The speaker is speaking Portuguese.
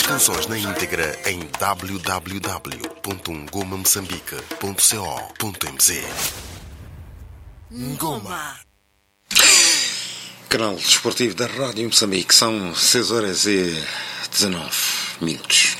canções na íntegra em www.ngomamoçambique.co.mz. Ngoma. Canal Desportivo da Rádio Moçambique. São 6 horas e 19 minutos.